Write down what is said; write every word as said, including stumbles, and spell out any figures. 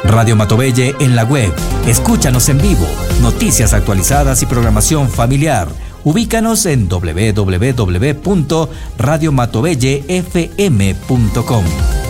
Radio Matovelle en la web. Escúchanos en vivo, noticias actualizadas y programación familiar. Ubícanos en doble u doble u doble u punto radio matovelle f m punto com.